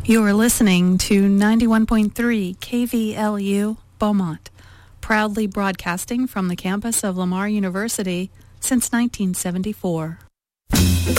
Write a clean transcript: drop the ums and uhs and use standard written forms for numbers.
You are listening to 91.3 KVLU Beaumont, proudly broadcasting from the campus of Lamar University since 1974.